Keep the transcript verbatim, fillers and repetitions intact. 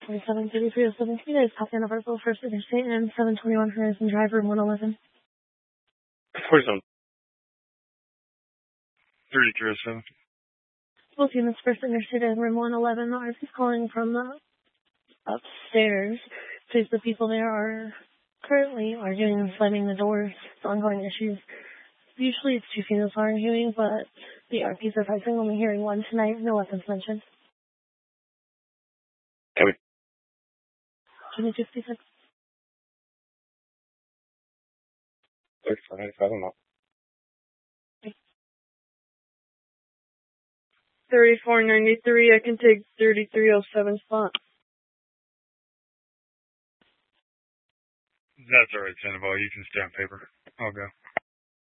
twenty-seven thirty-three oh seven is Top Anna Barco, First Interstate, and seven twenty-one Horizon Drive, room one eleven. forty-seven thirty-three oh seven. Both units, First Interstate and room one eleven, are calling from the upstairs. Please, the people there are currently arguing and slamming the doors. It's ongoing issues. Usually it's two females arguing, but the R Ps are fighting, only hearing one tonight. No weapons mentioned. Copy. Jimmy fifty-six. thirty-four ninety-five, I'm out. thirty-four ninety-three, I can take thirty-three oh seven spot. That's alright, Sandoval. You can stay on paper. I'll go.